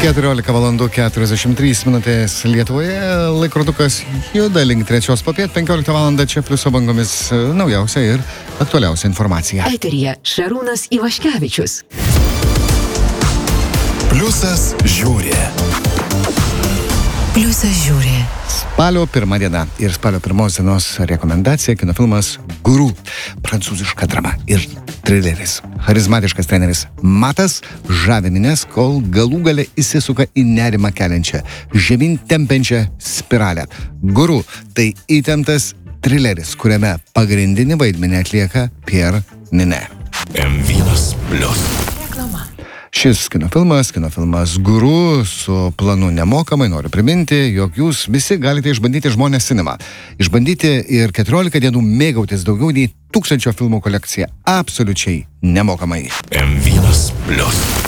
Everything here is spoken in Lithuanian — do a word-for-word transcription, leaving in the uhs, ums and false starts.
keturiolika valandų keturiasdešimt trys minutės Lietuvoje. Laikrodukas juda link trečios popiet, penkioliktą valandą čia pliuso bangomis naujausia ir aktualiausia informacija. Eteryje Šarūnas Ivaškevičius. Pliusas žiūri. Pliusas žiūri. Spalio pirma diena ir spalio pirmos dienos rekomendacija – kinofilmas Guru. Prancūziška drama ir trileris. Charizmatiškas treneris Matas žavi minias, kol galų gale įsisuka į nerimą keliančią, žemyn tempiančią spiralę. Guru – tai įtemptas trileris, kuriame pagrindinį vaidmenį atlieka Pierre Ninet. M vienas plius. Šis kinofilmas, kinofilmas Guru su planu nemokamai, noriu priminti, jog jūs visi galite išbandyti Žmonės Cinema. Išbandyti ir keturiolika dienų mėgautis daugiau nei tūkstančio filmų kolekciją absoliučiai nemokamai. M vienas plius.